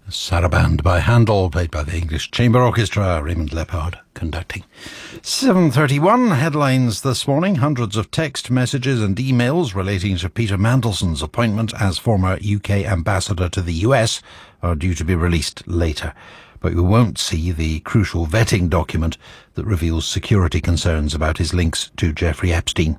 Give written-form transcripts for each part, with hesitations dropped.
Saraband by Handel, played by the English Chamber Orchestra, Raymond Lepard conducting. 7:31 headlines this morning. Hundreds of text messages and emails relating to Peter Mandelson's appointment as former UK ambassador to the US are due to be released later. But we won't see the crucial vetting document that reveals security concerns about his links to Jeffrey Epstein.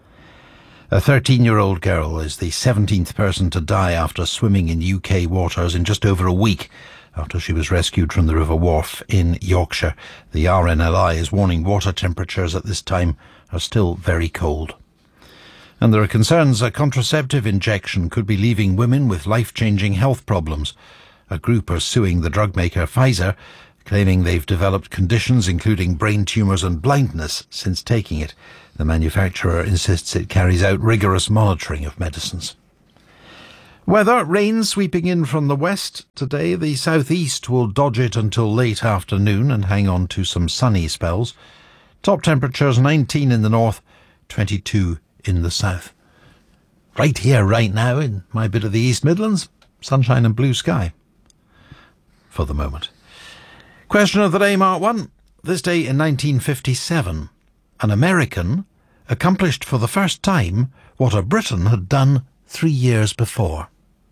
A 13-year-old girl is the 17th person to die after swimming in UK waters in just over a week after she was rescued from the River Wharfe in Yorkshire. The RNLI is warning water temperatures at this time are still very cold. And there are concerns a contraceptive injection could be leaving women with life-changing health problems. A group are suing the drug maker Pfizer, claiming they've developed conditions including brain tumours and blindness since taking it. The manufacturer insists it carries out rigorous monitoring of medicines. Weather, rain sweeping in from the west today. The southeast will dodge it until late afternoon and hang on to some sunny spells. Top temperatures 19 in the north, 22 in the south. Right here, right now, in my bit of the East Midlands, sunshine and blue sky. For the moment. Question of the day, Mark 1. This day in 1957, an American accomplished for the first time what a Briton had done 3 years before.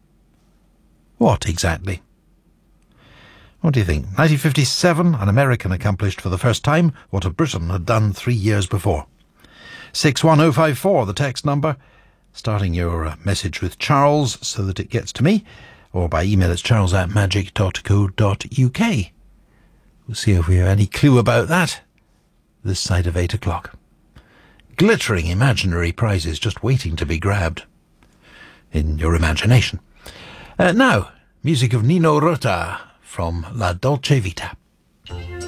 What exactly? What do you think? 1957, an American accomplished for the first time what a Briton had done 3 years before. 61054, the text number. Starting your message with Charles so that it gets to me, or by email it's charles@magic.co.uk. We'll see if we have any clue about that this side of 8 o'clock. Glittering imaginary prizes just waiting to be grabbed in your imagination. Now, music of Nino Rota from La Dolce Vita.